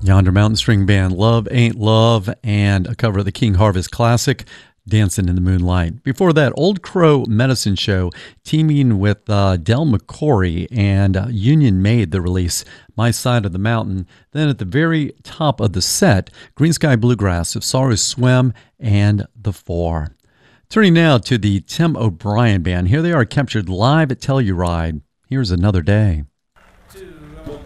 Yonder Mountain String Band, Love Ain't Love, and a cover of the King Harvest classic, Dancing in the Moonlight. Before that, Old Crow Medicine Show, teaming with Del McCoury and Union Made, the release, My Side of the Mountain. Then at the very top of the set, Green Sky Bluegrass of Sorrow Swim and The Four. Turning now to the Tim O'Brien Band. Here they are captured live at Telluride. Here's Another Day.